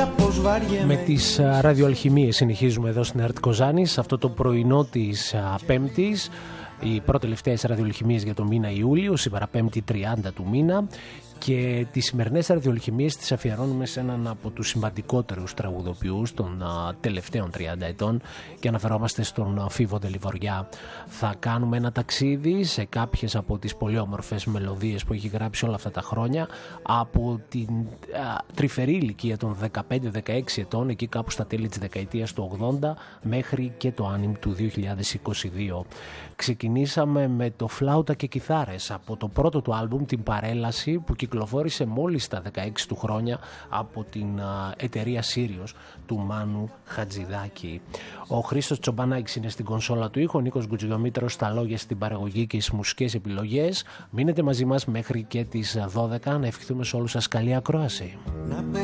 Με τις ραδιοαλχημίες συνεχίζουμε εδώ στην ΕΡΤ Κοζάνης, αυτό το πρωινό της Πέμπτης, οι πρώτες ραδιοαλχημίες για το μήνα Ιούλιο, σήμερα 5η 30 του μήνα. Και τις σημερινές ραδιοαλχημίες τις αφιερώνουμε σε έναν από τους σημαντικότερους τραγουδοποιούς των τελευταίων 30 ετών και αναφερόμαστε στον Φίβο Ντελιβοριά. Θα κάνουμε ένα ταξίδι σε κάποιες από τις πολύ όμορφες μελωδίες που έχει γράψει όλα αυτά τα χρόνια, από την τρυφερή ηλικία των 15-16 ετών, εκεί κάπου στα τέλη της δεκαετίας του 80, μέχρι και το άνιμ του 2022. Ξεκινήσαμε με το Φλάουτα και Κιθάρες από το πρώτο του άλμπουμ, την Παρέλαση, που κυκλοφόρησε μόλις στα 16 του χρόνια από την εταιρεία Sirius του Μάνου Χατζηδάκη. Ο Χρήστος Τσομπανάκης είναι στην κονσόλα του ήχου, ο Νίκος Γκουτζιομήτρος στα λόγια, στην παραγωγή και στις μουσικές επιλογές. Μείνετε μαζί μας μέχρι και τις 12, να ευχηθούμε σε όλους σας καλή ακρόαση.